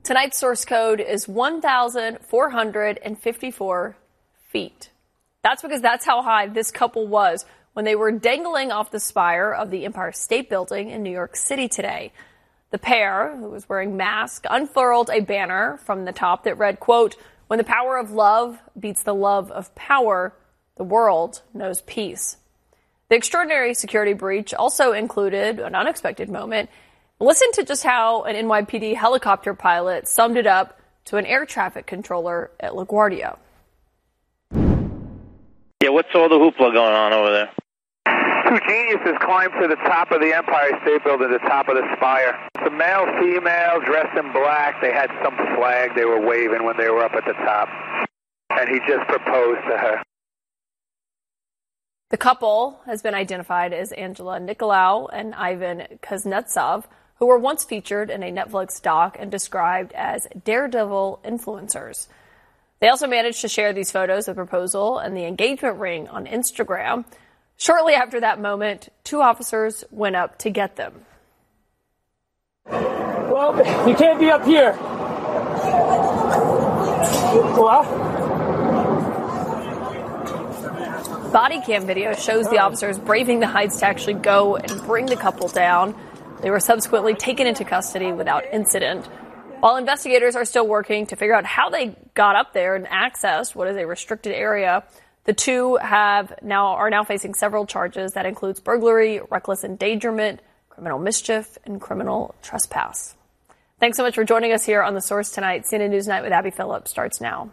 Tonight's source code is 1,454 feet. That's because that's how high this couple was when they were dangling off the spire of the Empire State Building in New York City today. The pair, who was wearing masks, unfurled a banner from the top that read, quote, "When the power of love beats the love of power, the world knows peace." The extraordinary security breach also included an unexpected moment. Listen to just how an NYPD helicopter pilot summed it up to an air traffic controller at LaGuardia. Yeah, what's all the hoopla going on over there? Two geniuses climbed to the top of the Empire State Building, the top of the spire. The male, female, dressed in black. They had some flag they were waving when they were up at the top. And he just proposed to her. The couple has been identified as Angela Nicolau and Ivan Kuznetsov, who were once featured in a Netflix doc and described as daredevil influencers. They also managed to share these photos of the proposal and the engagement ring on Instagram. Shortly after that moment, two officers went up to get them. Well, you can't be up here. What? Body cam video shows the officers braving the heights to actually go and bring the couple down. They were subsequently taken into custody without incident. While investigators are still working to figure out how they got up there and accessed what is a restricted area, the two are now facing several charges. That includes burglary, reckless endangerment, criminal mischief, and criminal trespass. Thanks so much for joining us here on The Source tonight. CNN News Night with Abby Phillip starts now.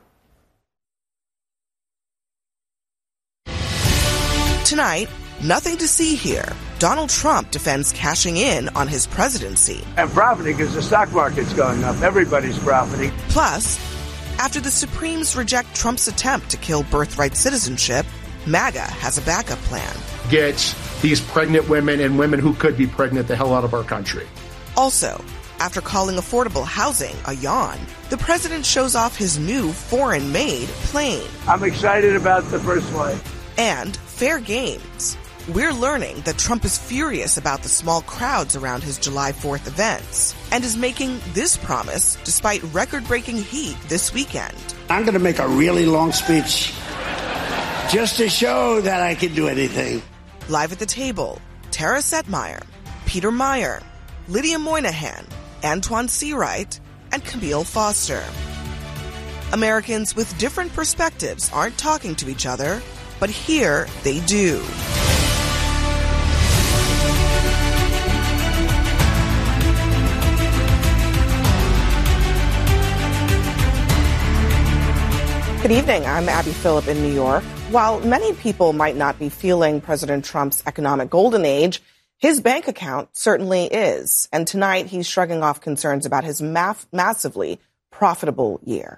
Tonight, nothing to see here. Donald Trump defends cashing in on his presidency. I'm profiting because the stock market's going up. Everybody's profiting. Plus, after the Supremes reject Trump's attempt to kill birthright citizenship, MAGA has a backup plan. Get these pregnant women and women who could be pregnant the hell out of our country. Also, after calling affordable housing a yawn, the president shows off his new foreign-made plane. I'm excited about the first flight. And fair games. We're learning that Trump is furious about the small crowds around his July 4th events and is making this promise despite record-breaking heat this weekend. I'm going to make a really long speech just to show that I can do anything. Live at the table, Tara Setmeyer, Peter Meyer, Lydia Moynihan, Antoine Seawright, and Camille Foster. Americans with different perspectives aren't talking to each other, but here they do. Good evening. I'm Abby Phillip in New York. While many people might not be feeling President Trump's economic golden age, his bank account certainly is. And tonight he's shrugging off concerns about his massively profitable year.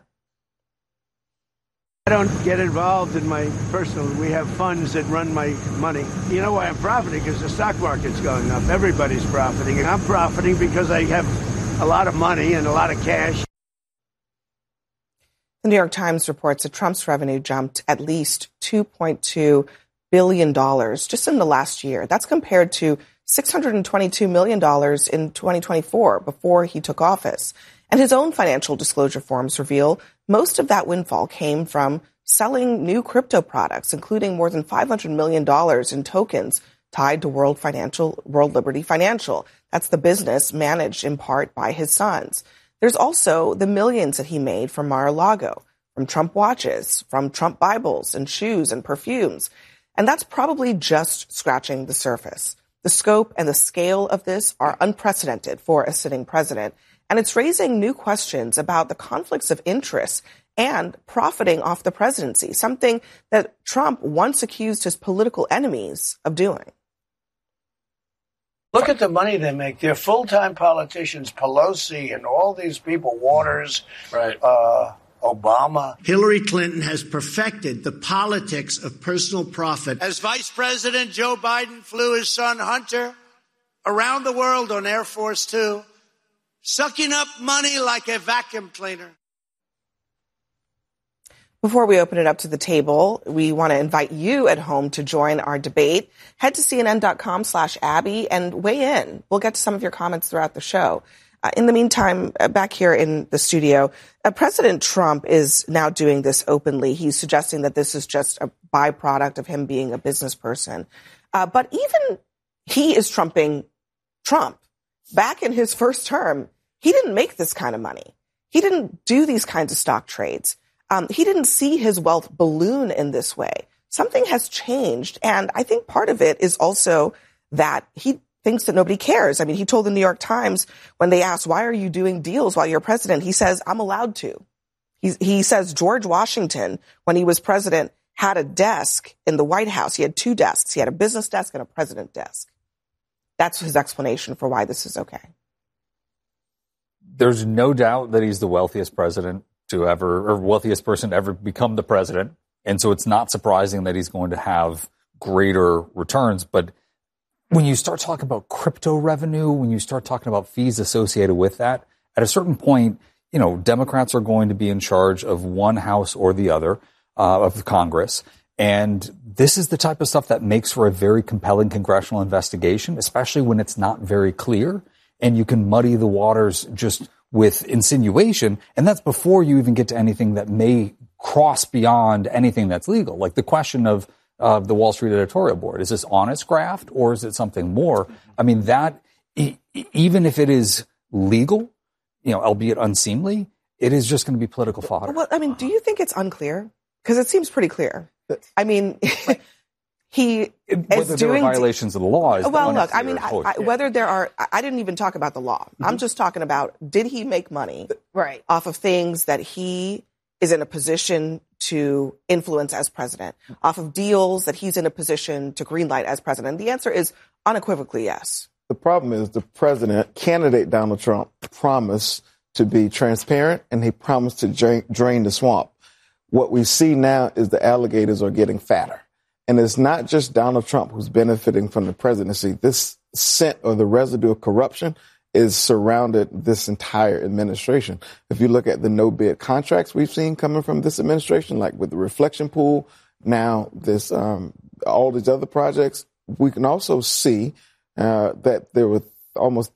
I don't get involved in my personal. We have funds that run my money. You know why I'm profiting? Because the stock market's going up. Everybody's profiting. And I'm profiting because I have a lot of money and a lot of cash. The New York Times reports that Trump's revenue jumped at least $2.2 billion just in the last year. That's compared to $622 million in 2024 before he took office. And his own financial disclosure forms reveal most of that windfall came from selling new crypto products, including more than $500 million in tokens tied to World Liberty Financial. That's the business managed in part by his sons. There's also the millions that he made from Mar-a-Lago, from Trump watches, from Trump Bibles and shoes and perfumes. And that's probably just scratching the surface. The scope and the scale of this are unprecedented for a sitting president. And it's raising new questions about the conflicts of interest and profiting off the presidency, something that Trump once accused his political enemies of doing. Look at the money they make. They're full-time politicians, Pelosi and all these people, Waters, right. Obama. Hillary Clinton has perfected the politics of personal profit. As vice president, Joe Biden flew his son Hunter around the world on Air Force Two, sucking up money like a vacuum cleaner. Before we open it up to the table, we want to invite you at home to join our debate. Head to CNN.com/Abby and weigh in. We'll get to some of your comments throughout the show. In the meantime, back here in the studio, President Trump is now doing this openly. He's suggesting that this is just a byproduct of him being a business person. But even he is trumping Trump. Back in his first term, he didn't make this kind of money. He didn't do these kinds of stock trades. He didn't see his wealth balloon in this way. Something has changed. And I think part of it is also that he thinks that nobody cares. I mean, he told the New York Times when they asked, why are you doing deals while you're president? He says, I'm allowed to. He says George Washington, when he was president, had a desk in the White House. He had two desks. He had a business desk and a president desk. That's his explanation for why this is okay. There's no doubt that he's the wealthiest president to ever, or wealthiest person to ever become the president. And so it's not surprising that he's going to have greater returns. But when you start talking about crypto revenue, when you start talking about fees associated with that, at a certain point, you know, Democrats are going to be in charge of one house or the other of Congress. And this is the type of stuff that makes for a very compelling congressional investigation, especially when it's not very clear and you can muddy the waters just with insinuation. And that's before you even get to anything that may cross beyond anything that's legal. Like the question of the Wall Street editorial board. Is this honest graft or is it something more? I mean, that even if it is legal, you know, albeit unseemly, it is just going to be political fodder. Well, I mean, do you think it's unclear? Because it seems pretty clear. I mean, he is doing violations of the law. Is well, look, I mean, whether there are, I didn't even talk about the law. Mm-hmm. I'm just talking about, did he make money off of things that he is in a position to influence as president, off of deals that he's in a position to greenlight as president? The answer is unequivocally yes. The problem is the president, candidate Donald Trump, promised to be transparent and he promised to drain the swamp. What we see now is the alligators are getting fatter. And it's not just Donald Trump who's benefiting from the presidency. This scent or the residue of corruption is surrounded this entire administration. If you look at the no-bid contracts we've seen coming from this administration, like with the reflection pool, now this all these other projects, we can also see that there were almost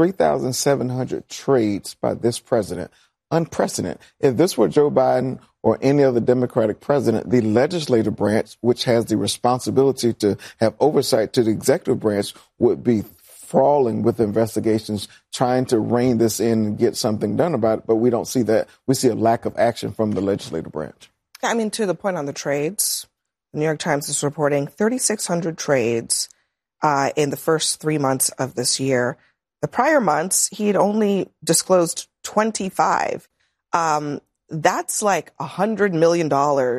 3,700 trades by this president. Unprecedented. If this were Joe Biden or any other Democratic president, the legislative branch, which has the responsibility to have oversight to the executive branch, would be crawling with investigations, trying to rein this in and get something done about it. But we don't see that. We see a lack of action from the legislative branch. I mean, to the point on the trades, the New York Times is reporting 3,600 trades in the first 3 months of this year. The prior months, he had only disclosed 25. That's like $100 million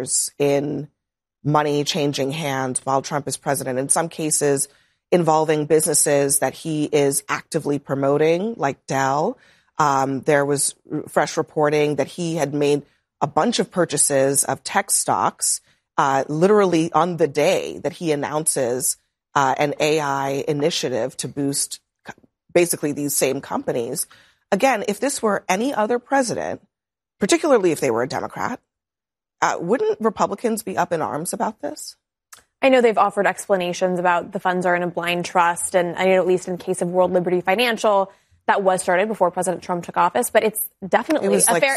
in money changing hands while Trump is president. In some cases, involving businesses that he is actively promoting, like Dell. There was fresh reporting that he had made a bunch of purchases of tech stocks, literally on the day that he announces an AI initiative to boost basically these same companies. Again, if this were any other president, particularly if they were a Democrat, wouldn't Republicans be up in arms about this? I know they've offered explanations about the funds are in a blind trust. And I know at least in the case of World Liberty Financial, that was started before President Trump took office. But it's definitely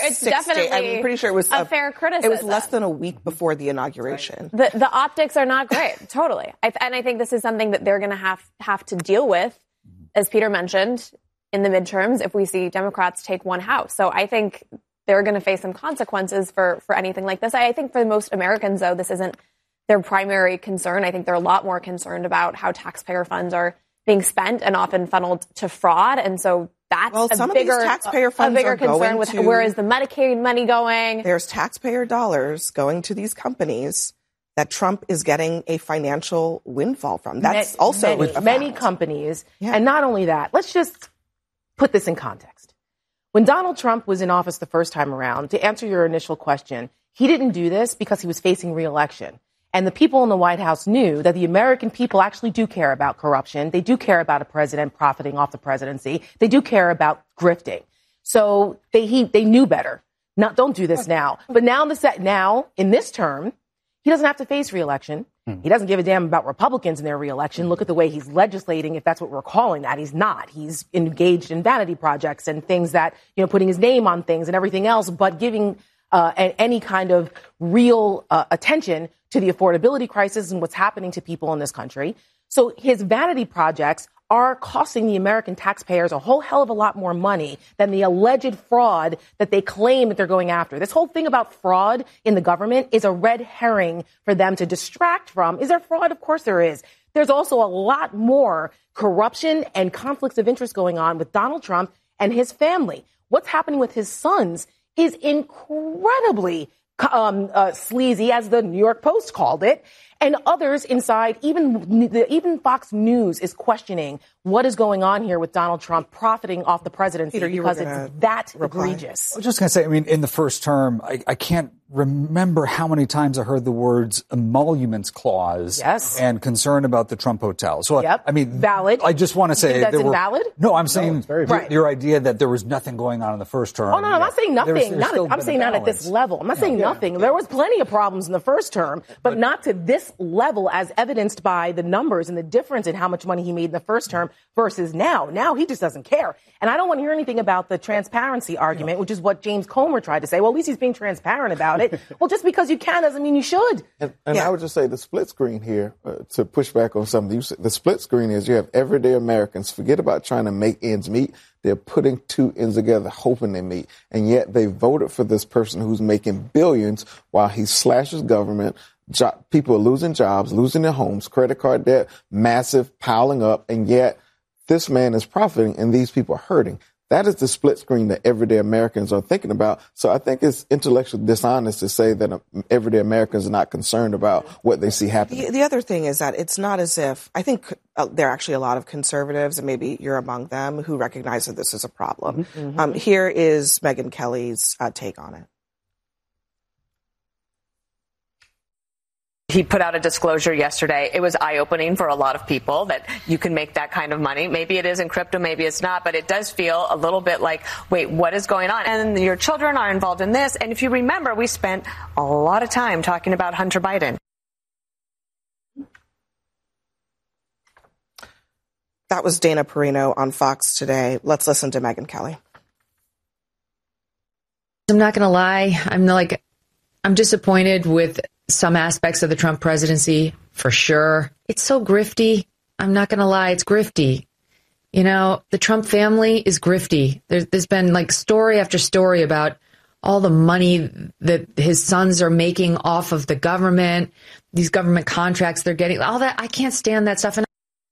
I'm pretty sure it was a fair criticism. It was less than a week before the inauguration. Right. The optics are not great. Totally. And I think this is something that they're going to have to deal with, as Peter mentioned, in the midterms if we see Democrats take one house. So I think they're going to face some consequences for anything like this. I think for most Americans, though, this isn't their primary concern. I think they're a lot more concerned about how taxpayer funds are being spent and often funneled to fraud. And so that's a bigger concern with where is the Medicaid money going? There's taxpayer dollars going to these companies that Trump is getting a financial windfall from. That's also many companies. Yeah. And not only that, let's just put this in context. When Donald Trump was in office the first time around, to answer your initial question, he didn't do this because he was facing re-election. And the people in the White House knew that the American people actually do care about corruption. They do care about a president profiting off the presidency. They do care about grifting. So they knew better. Don't do this now. But now in this term, he doesn't have to face re-election. He doesn't give a damn about Republicans and their reelection. Look at the way he's legislating, if that's what we're calling that. He's not. He's engaged in vanity projects and things that, putting his name on things and everything else, but giving any kind of real attention to the affordability crisis and what's happening to people in this country. So his vanity projects are costing the American taxpayers a whole hell of a lot more money than the alleged fraud that they claim that they're going after. This whole thing about fraud in the government is a red herring for them to distract from. Is there fraud? Of course there is. There's also a lot more corruption and conflicts of interest going on with Donald Trump and his family. What's happening with his sons is incredibly sleazy, as the New York Post called it. And others inside, even Fox News is questioning what is going on here with Donald Trump profiting off the presidency because it's that egregious. I was just going to say, in the first term, I can't remember how many times I heard the words emoluments clause and concern about the Trump hotel. So, valid. I just want to say that's invalid? No, I'm saying your idea that there was nothing going on in the first term. Oh, no, I'm not saying nothing. I'm saying not at this level. I'm not saying nothing. There was plenty of problems in the first term, but not to this level as evidenced by the numbers and the difference in how much money he made in the first term versus now. Now he just doesn't care. And I don't want to hear anything about the transparency argument, which is what James Comer tried to say. Well, at least he's being transparent about it. Well, just because you can doesn't mean you should. And I would just say the split screen here, to push back on something you said, the split screen is you have everyday Americans, forget about trying to make ends meet. They're putting two ends together, hoping they meet. And yet they voted for this person who's making billions while he slashes government. People are losing jobs, losing their homes, credit card debt, massive, piling up. And yet this man is profiting and these people are hurting. That is the split screen that everyday Americans are thinking about. So I think it's intellectually dishonest to say that everyday Americans are not concerned about what they see happening. The other thing is that it's not as if, I think there are actually a lot of conservatives, and maybe you're among them, who recognize that this is a problem. Mm-hmm. Here is Megyn Kelly's take on it. He put out a disclosure yesterday. It was eye-opening for a lot of people that you can make that kind of money. Maybe it is in crypto, maybe it's not, but it does feel a little bit like, wait, what is going on? And your children are involved in this. And if you remember, we spent a lot of time talking about Hunter Biden. That was Dana Perino on Fox today. Let's listen to Megyn Kelly. I'm not going to lie. I'm disappointed with some aspects of the Trump presidency, for sure. It's so grifty. I'm not going to lie. It's grifty. The Trump family is grifty. There's been story after story about all the money that his sons are making off of the government, these government contracts they're getting, all that. I can't stand that stuff.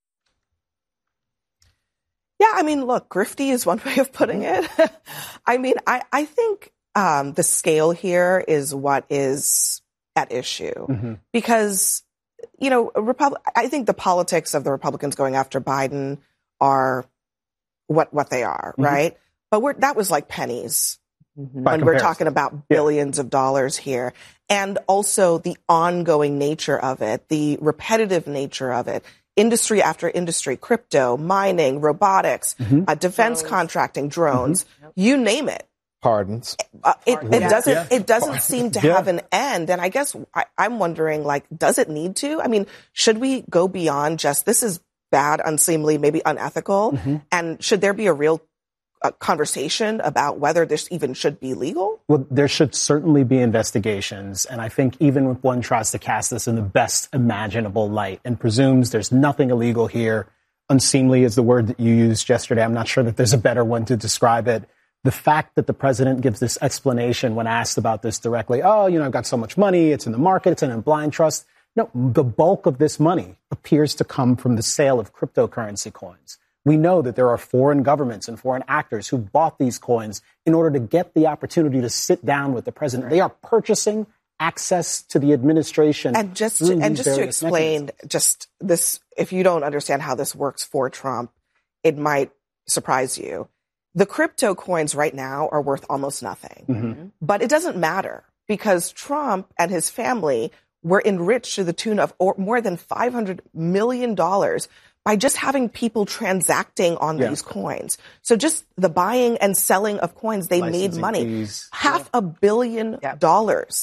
Yeah, look, grifty is one way of putting it. I think the scale here is what is at issue because, I think the politics of the Republicans going after Biden are what they are, right? But that was like pennies when we're talking about billions of dollars here. And also the ongoing nature of it, the repetitive nature of it, industry after industry, crypto, mining, robotics, defense contracting, drones, you name it. Pardons. It doesn't seem to have an end. And I guess I'm wondering, does it need to? Should we go beyond just this is bad, unseemly, maybe unethical? And should there be a real conversation about whether this even should be legal? Well, there should certainly be investigations. And I think even if one tries to cast this in the best imaginable light and presumes there's nothing illegal here, unseemly is the word that you used yesterday. I'm not sure that there's a better one to describe it. The fact that the president gives this explanation when asked about this directly, I've got so much money, it's in the market, it's in a blind trust. No, the bulk of this money appears to come from the sale of cryptocurrency coins. We know that there are foreign governments and foreign actors who bought these coins in order to get the opportunity to sit down with the president. They are purchasing access to the administration. And just to explain this, if you don't understand how this works for Trump, it might surprise you. The crypto coins right now are worth almost nothing, but it doesn't matter because Trump and his family were enriched to the tune of more than $500 million by just having people transacting on these coins. So just the buying and selling of coins, they made money. $500 million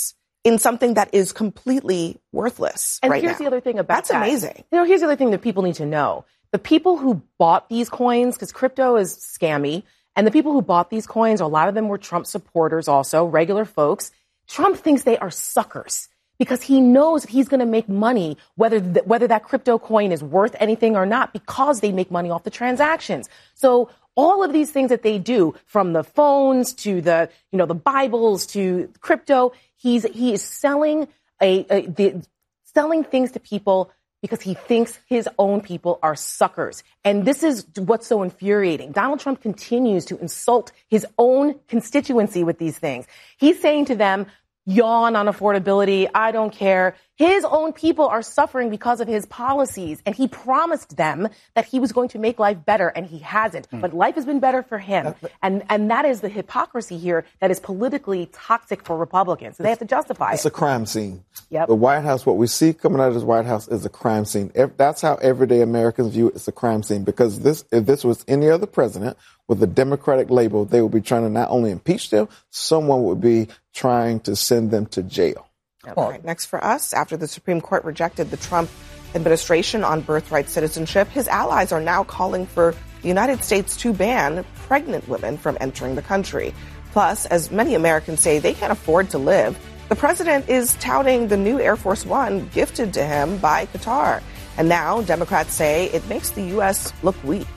in something that is completely worthless and right here's now. the other thing about That's amazing. Here's the other thing that people need to know. The people who bought these coins, because crypto is scammy, and the people who bought these coins, a lot of them were Trump supporters also, regular folks. Trump thinks they are suckers because he knows he's going to make money whether that crypto coin is worth anything or not because they make money off the transactions. So all of these things that they do, from the phones to the Bibles to crypto, he is selling selling things to people because he thinks his own people are suckers. And this is what's so infuriating. Donald Trump continues to insult his own constituency with these things. He's saying to them, yawn on affordability, I don't care. His own people are suffering because of his policies, and he promised them that he was going to make life better, and he hasn't. But life has been better for him. And that is the hypocrisy here that is politically toxic for Republicans. So they have to justify it. It's a crime scene. Yep. The White House, what we see coming out of this White House is a crime scene. That's how everyday Americans view it. It's a crime scene because if this was any other president with a Democratic label, they would be trying to not only impeach them, someone would be trying to send them to jail. All right, next for us, after the Supreme Court rejected the Trump administration on birthright citizenship, his allies are now calling for the United States to ban pregnant women from entering the country. Plus, as many Americans say they can't afford to live, the president is touting the new Air Force One gifted to him by Qatar. And now Democrats say it makes the U.S. look weak.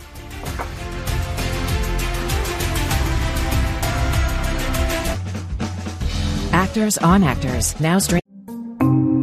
Actors on Actors, now streaming.